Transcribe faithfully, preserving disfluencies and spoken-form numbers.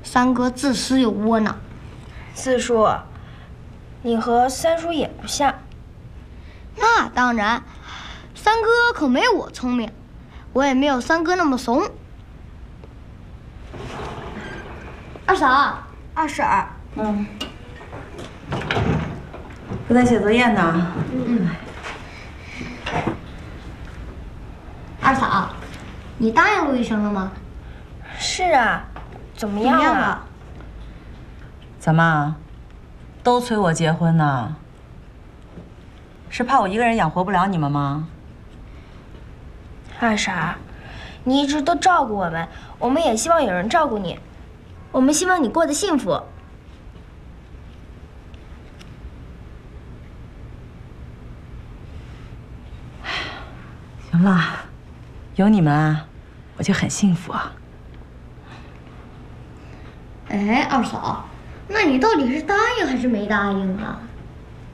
三哥自私又窝囊。 四叔，你和三叔也不像。 那当然，三哥可没我聪明，我也没有三哥那么怂。二嫂， 二婶儿， 嗯，不在写作业呢。 嗯。二嫂，你答应陆医生了吗？ 是啊，怎么样啊？ 怎么，都催我结婚呢？是怕我一个人养活不了你们吗？ 二婶儿，你一直都照顾我们，我们也希望有人照顾你。我们希望你过得幸福。 行了，有你们啊，我就很幸福啊。 哎，二嫂，那你到底是答应还是没答应啊？